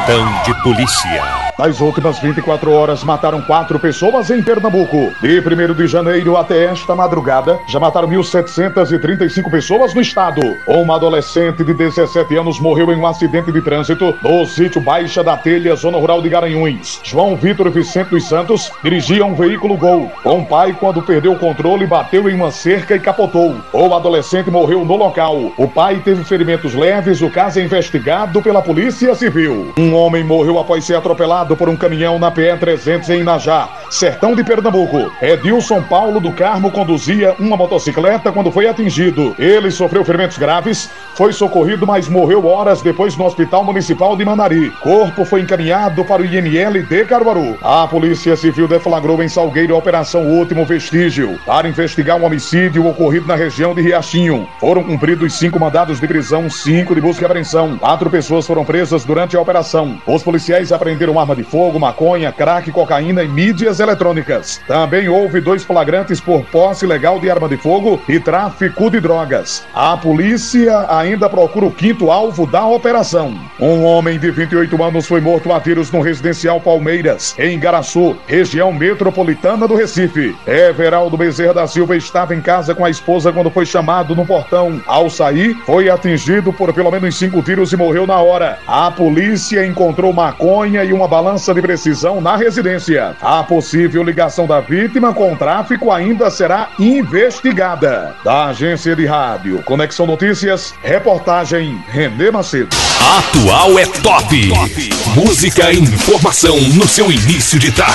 Plantão de polícia. Nas últimas 24 horas, mataram 4 pessoas em Pernambuco. De 1º de janeiro até esta madrugada, já mataram 1.735 pessoas no estado. Uma adolescente de 17 anos morreu em um acidente de trânsito no sítio Baixa da Telha, zona rural de Garanhuns. João Vitor Vicente dos Santos dirigia um veículo Gol. Com o pai, quando perdeu o controle, bateu em uma cerca e capotou. O adolescente morreu no local. O pai teve ferimentos leves. O caso é investigado pela Polícia Civil. Um homem morreu após ser atropelado por um caminhão na PE-300 em Inajá, sertão de Pernambuco. Edilson Paulo do Carmo conduzia uma motocicleta quando foi atingido. Ele sofreu ferimentos graves, foi socorrido, mas morreu horas depois no Hospital Municipal de Manari. Corpo foi encaminhado para o IML de Caruaru. A Polícia Civil deflagrou em Salgueiro a Operação Último Vestígio para investigar um homicídio ocorrido na região de Riachinho. Foram cumpridos 5 mandados de prisão, 5 de busca e apreensão. 4 pessoas foram presas durante a operação. Os policiais apreenderam arma de fogo, maconha, crack, cocaína e mídias eletrônicas. Também houve 2 flagrantes por posse ilegal de arma de fogo e tráfico de drogas. A polícia ainda procura o 5º alvo da operação. Um homem de 28 anos foi morto a tiros no residencial Palmeiras, em Garaçu, região metropolitana do Recife. Everaldo Bezerra da Silva estava em casa com a esposa quando foi chamado no portão. Ao sair, foi atingido por pelo menos 5 tiros e morreu na hora. A polícia encontrou maconha e uma balança de precisão na residência. A possível ligação da vítima com o tráfico ainda será investigada. Da agência de rádio Conexão Notícias, reportagem Renê Macedo. Atual é top. Música e informação no seu início de tarde.